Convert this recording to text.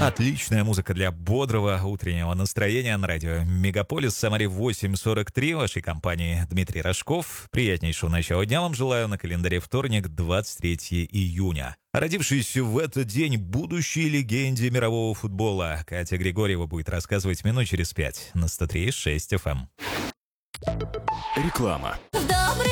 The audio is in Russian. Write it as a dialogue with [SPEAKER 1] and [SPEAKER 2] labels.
[SPEAKER 1] Отличная музыка для бодрого утреннего настроения на радио Мегаполис. Самаре 8:43. В вашей компании Дмитрий Рожков. Приятнейшего начала дня вам желаю. На календаре вторник, 23 июня. Родившись в этот день будущей легенде мирового футбола, Катя Григорьева будет рассказывать минут через 5 на 103.6 FM.
[SPEAKER 2] Реклама.
[SPEAKER 3] Добрый